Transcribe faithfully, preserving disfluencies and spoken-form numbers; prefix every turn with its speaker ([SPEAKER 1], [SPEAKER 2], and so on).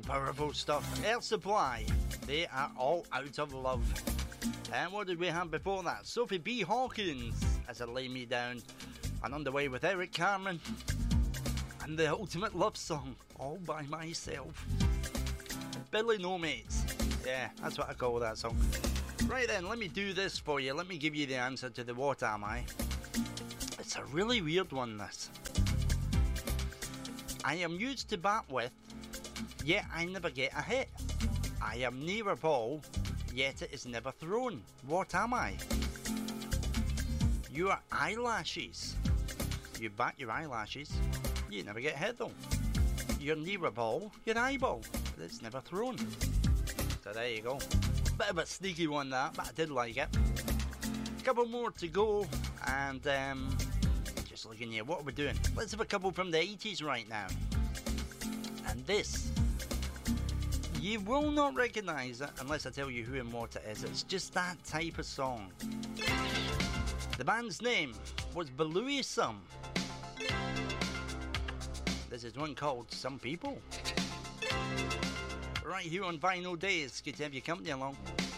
[SPEAKER 1] powerful stuff. Air Supply, they are all out of love. And what did we have before that? Sophie B. Hawkins as I Lay Me Down. And underway with Eric Carmen and the ultimate love song, All By Myself. Billy No Mates. Yeah, that's what I call that song. Right then, let me do this for you. Let me give you the answer to the What Am I? It's a really weird one, this. I am used to bat with, yet I never get a hit. I am near a ball, yet it is never thrown. What am I? Your eyelashes. You bat your eyelashes, you never get hit though. You're near a ball, your eyeball, but it's never thrown. So there you go. Bit of a sneaky one that, but I did like it. Couple more to go, and um, just looking here, what are we doing? Let's have a couple from the eighties right now. And this, you will not recognise it unless I tell you who and what it is. It's just that type of song. The band's name was Beluism. This is one called Some People. Right here on Vinyl Days. Good to have your company along.